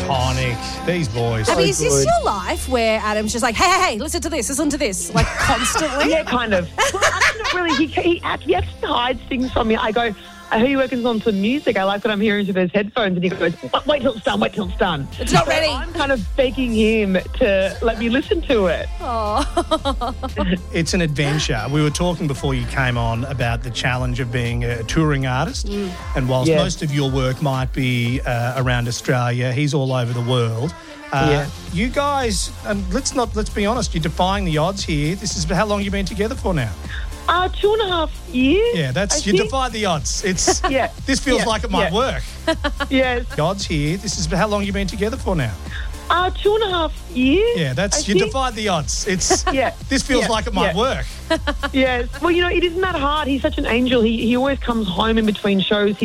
Iconic. These boys. I mean, is this good. your life where Adam's just like, hey, listen to this, like constantly? Yeah, kind of. Well, actually, not really. He actually hides things from me. I go, I hear you working on some music. I like what I'm hearing through those headphones. And he goes, wait till it's done, wait till it's done. It's not ready. I'm kind of begging him to let me listen to it. It's an adventure. We were talking before you came on about the challenge of being a touring artist. And whilst most of your work might be around Australia, he's all over the world. You guys, let's be honest, you're defying the odds here. This is how long you've been together for now? 2.5 years. Yeah, you defy the odds. It's this feels like it might work. Yes. The odds here. This is how long you've been together for now? 2.5 years. Yeah, you defied the odds. It's this feels like it might work. Yes. Well, it isn't that hard. He's such an angel. He always comes home in between shows.